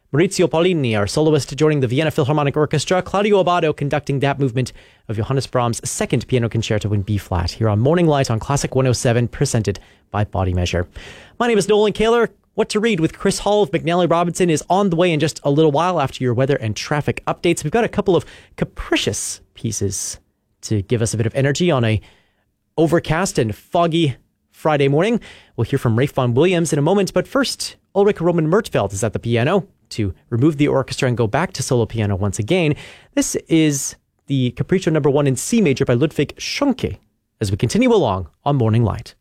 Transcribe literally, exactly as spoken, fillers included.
Maurizio Paulini, our soloist, joining the Vienna Philharmonic Orchestra. Claudio Abbado conducting that movement of Johannes Brahms' second piano concerto in B-flat here on Morning Light on Classic one oh seven, presented by Body Measure. My name is Nolan Kaler. What to Read with Chris Hall of McNally Robinson is on the way in just a little while after your weather and traffic updates. We've got a couple of capricious pieces to give us a bit of energy on a overcast and foggy Friday morning. We'll hear from Rafe Vaughan Williams in a moment, but first, Ulrich Roman Mertfeld is at the piano to remove the orchestra and go back to solo piano once again. This is the Capriccio number one in C major by Ludwig Schunke as we continue along on Morning Light.